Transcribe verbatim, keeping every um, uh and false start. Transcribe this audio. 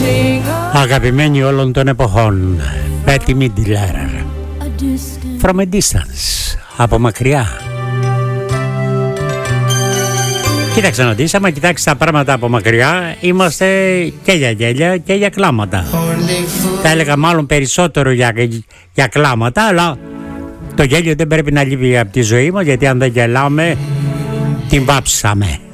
Αγαπημένοι όλων των εποχών, Bette Midler, From a Distance, από μακριά. Κοίταξε να δεις, άμα κοιτάξεις τα πράγματα από μακριά, είμαστε και για γέλια και για κλάματα. Θα έλεγα μάλλον περισσότερο για, για κλάματα, αλλά το γέλιο δεν πρέπει να λείπει από τη ζωή μας, γιατί αν δεν γελάμε, την βάψαμε.